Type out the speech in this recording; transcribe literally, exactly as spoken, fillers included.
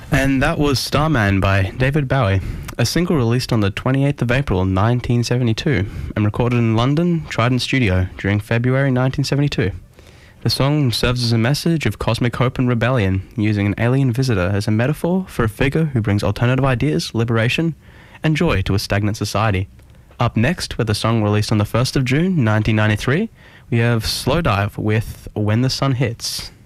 And that was Starman by David Bowie, a single released on the twenty-eighth of April nineteen seventy-two and recorded in London Trident Studio during February nineteen seventy-two. The song serves as a message of cosmic hope and rebellion, using an alien visitor as a metaphor for a figure who brings alternative ideas, liberation, and joy to a stagnant society. Up next, with a song released on the first of June nineteen ninety-three, we have Slowdive with When the Sun Hits.